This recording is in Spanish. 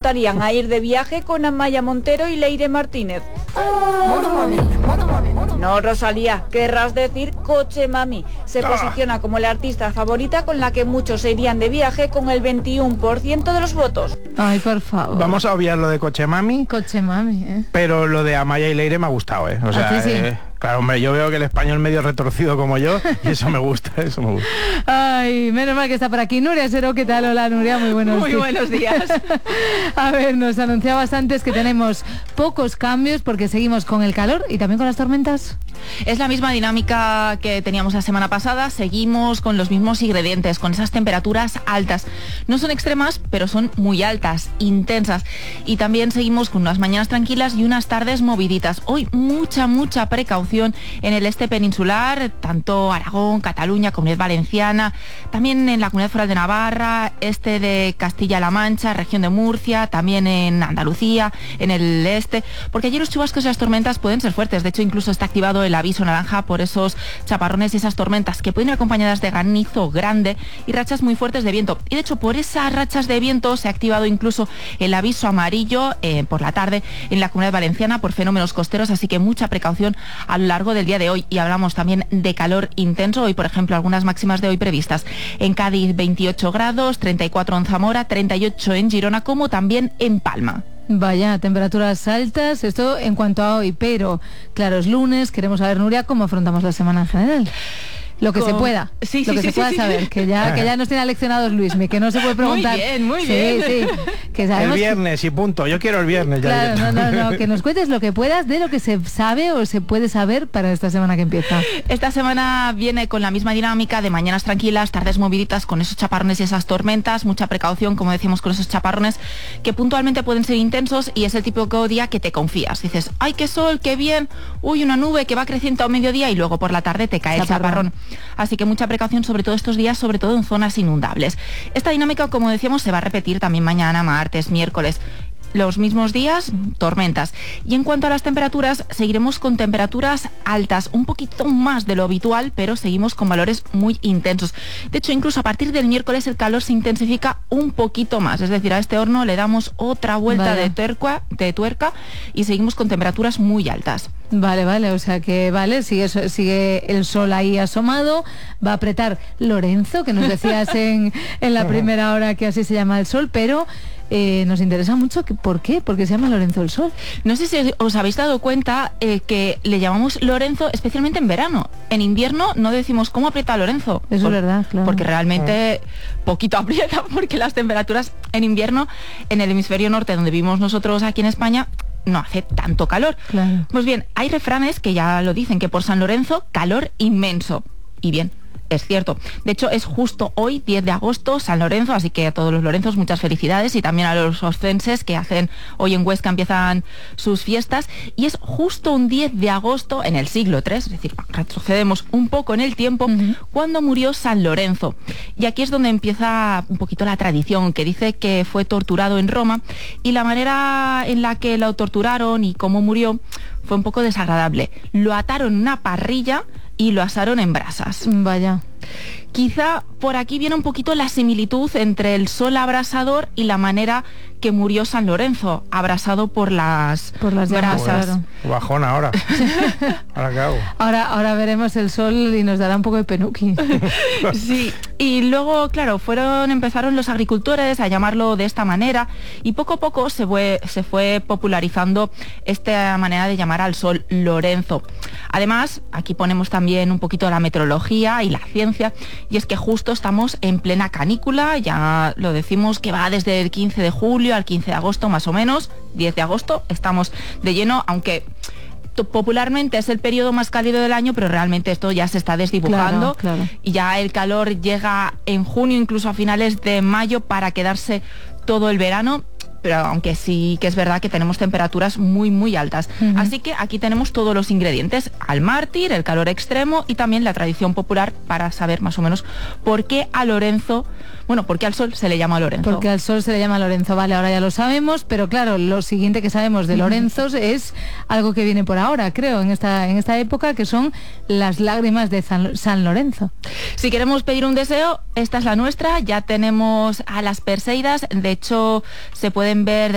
gustarían a ir de viaje con Amaya Montero y Leire Martínez? No, Rosalía, querrás decir Coche Mami. Se posiciona como la artista favorita con la que muchos se irían de viaje con el 21% de los votos. Ay, por favor. Vamos a obviar lo de Coche Mami. Coche Mami, Pero lo de Amaya y Leire me ha gustado, O sea, sí? Claro, hombre, yo veo que el español medio retorcido como yo, y eso me gusta, Ay, menos mal que está por aquí Nuria Sero. ¿Qué tal? Hola, Nuria, muy buenos días. Muy buenos días. A ver, nos anunciabas antes que tenemos pocos cambios porque seguimos con el calor y también con las tormentas. Es la misma dinámica que teníamos la semana pasada, seguimos con los mismos ingredientes, con esas temperaturas altas. No son extremas, pero son muy altas, intensas. Y también seguimos con unas mañanas tranquilas y unas tardes moviditas. Hoy mucha precaución en el este peninsular, tanto Aragón, Cataluña, Comunidad Valenciana, también en la Comunidad Foral de Navarra, este de Castilla-La Mancha, región de Murcia, también en Andalucía, en el este, porque allí los chubascos y las tormentas pueden ser fuertes. De hecho, incluso está activado el aviso naranja por esos chaparrones y esas tormentas que pueden ir acompañadas de granizo grande y rachas muy fuertes de viento. Y de hecho, por esas rachas de viento se ha activado incluso el aviso amarillo por la tarde en la Comunidad Valenciana por fenómenos costeros, así que mucha precaución a lo largo del día de hoy. Y hablamos también de calor intenso. Hoy, por ejemplo, algunas máximas de hoy previstas. En Cádiz 28 grados, 34 en Zamora, 38 en Girona, como también en Palma. Vaya, temperaturas altas, esto en cuanto a hoy, pero claro, es lunes, queremos saber, Nuria, cómo afrontamos la semana en general. Lo que se pueda, lo que se pueda saber, que ya nos tiene aleccionados Luismi, que no se puede preguntar. Muy bien. Sí, que sabemos el viernes y punto, yo quiero el viernes. Claro, no, que nos cuentes lo que puedas de lo que se sabe o se puede saber para esta semana que empieza. Esta semana viene con la misma dinámica de mañanas tranquilas, tardes moviditas con esos chaparrones y esas tormentas, mucha precaución, como decimos, con esos chaparrones que puntualmente pueden ser intensos y es el típico día que te confías. Dices, ay, qué sol, qué bien, uy, una nube que va creciendo a mediodía y luego por la tarde te cae el chaparrón. Así que mucha precaución sobre todo estos días, sobre todo en zonas inundables. Esta dinámica, como decíamos, se va a repetir también mañana, martes, miércoles. Los mismos días, tormentas. Y en cuanto a las temperaturas, seguiremos con temperaturas altas, un poquito más de lo habitual, pero seguimos con valores muy intensos. De hecho, incluso a partir del miércoles el calor se intensifica un poquito más. Es decir, a este horno le damos otra vuelta de tuerca y seguimos con temperaturas muy altas. Vale, o sea que sigue el sol ahí asomado, va a apretar Lorenzo, que nos decías en la primera hora que así se llama el sol, pero nos interesa mucho, ¿por qué? ¿Por qué se llama Lorenzo el sol? No sé si os habéis dado cuenta que le llamamos Lorenzo especialmente en verano. En invierno no decimos cómo aprieta Lorenzo. Eso es verdad, claro. Porque realmente poquito aprieta, porque las temperaturas en invierno en el hemisferio norte, donde vivimos nosotros aquí en España, no hace tanto calor. Claro. Pues bien, hay refranes que ya lo dicen, que por San Lorenzo, calor inmenso. Y bien, es cierto. De hecho, es justo hoy, 10 de agosto, San Lorenzo, así que a todos los Lorenzos muchas felicidades y también a los oscenses que hacen hoy en Huesca, empiezan sus fiestas. Y es justo un 10 de agosto en el siglo III, es decir, retrocedemos un poco en el tiempo, cuando murió San Lorenzo. Y aquí es donde empieza un poquito la tradición, que dice que fue torturado en Roma y la manera en la que lo torturaron y cómo murió fue un poco desagradable. Lo ataron en una parrilla y lo asaron en brasas. Vaya. Quizá por aquí viene un poquito la similitud entre el sol abrasador y la manera que murió San Lorenzo, abrasado por las brasas. Claro. Bajón ahora. ¿Ahora qué hago? Ahora veremos el sol y nos dará un poco de penuqui. Sí, y luego, claro, empezaron los agricultores a llamarlo de esta manera y poco a poco se fue popularizando esta manera de llamar al sol Lorenzo. Además, aquí ponemos también un poquito la meteorología y la ciencia, y es que justo estamos en plena canícula, ya lo decimos que va desde el 15 de julio al 15 de agosto más o menos, 10 de agosto estamos de lleno, aunque popularmente es el periodo más cálido del año, pero realmente esto ya se está desdibujando. Claro. Y ya el calor llega en junio, incluso a finales de mayo, para quedarse todo el verano. Pero aunque sí que es verdad que tenemos temperaturas muy, muy altas. Así que aquí tenemos todos los ingredientes: al mártir, el calor extremo y también la tradición popular para saber más o menos por qué por qué al sol se le llama Lorenzo. Porque al sol se le llama Lorenzo, vale, ahora ya lo sabemos, pero claro, lo siguiente que sabemos de Lorenzos es algo que viene por ahora, creo, en esta época, que son las lágrimas de San Lorenzo. Si queremos pedir un deseo, esta es la nuestra, ya tenemos a las Perseidas, de hecho se pueden ver